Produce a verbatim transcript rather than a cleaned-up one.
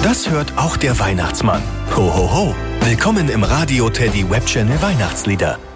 Das hört auch der Weihnachtsmann. Ho, ho, ho. Willkommen im Radio Teddy Webchannel Weihnachtslieder.